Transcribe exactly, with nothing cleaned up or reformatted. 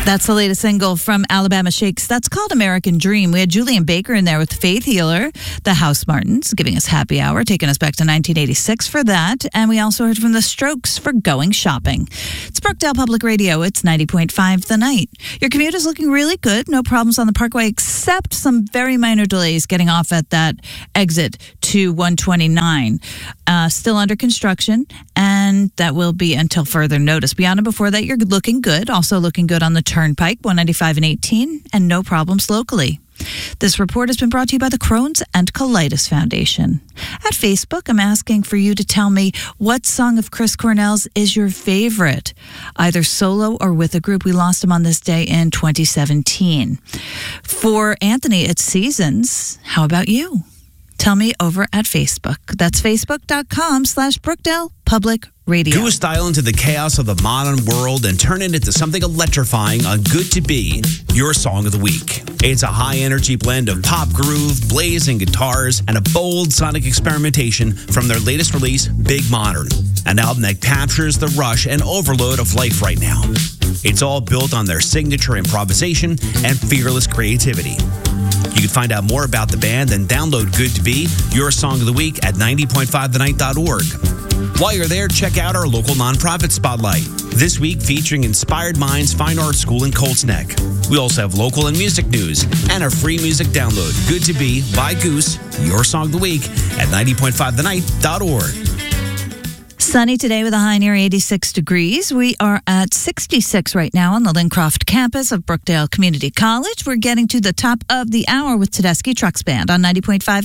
That's the latest single from Alabama Shakes. That's called American Dream. We had Julian Baker in there with Faith Healer, the House Martins, giving us Happy Hour, taking us back to nineteen eighty-six for that. And we also heard from the Strokes for Going Shopping. It's Brookdale Public Radio. It's ninety point five The Night. Your commute is looking really good. No problems on the Parkway except some very minor delays getting off at that exit to one twenty-nine. Uh, still under construction, and that will be until further notice. Beyond and before that, you're looking good. Also looking good on the Turnpike, one ninety-five and eighteen, and no problems locally. This report has been brought to you by the Crohn's and Colitis Foundation. At Facebook, I'm asking for you to tell me what song of Chris Cornell's is your favorite, either solo or with a group. We lost him on this day in twenty seventeen. For Anthony, it's Seasons. How about you? Tell me over at Facebook. That's facebook.com slash Brookdale Public Radio. Go style into the chaos of the modern world and turn it into something electrifying on Good to Be, your song of the week. It's a high-energy blend of pop groove, blazing guitars, and a bold sonic experimentation from their latest release, Big Modern, an album that captures the rush and overload of life right now. It's all built on their signature improvisation and fearless creativity. You can find out more about the band and download Good to Be, your song of the week, at ninety point five the night dot org. While you're there, check out our local nonprofit spotlight. This week featuring Inspired Minds Fine Arts School in Colts Neck. We also have local and music news and our free music download, Good to Be by Goose, your song of the week, at ninety point five the night dot org. Sunny today with a high near eighty-six degrees. We are at sixty-six right now on the Lincroft campus of Brookdale Community College. We're getting to the top of the hour with Tedeschi Trucks Band on ninety point five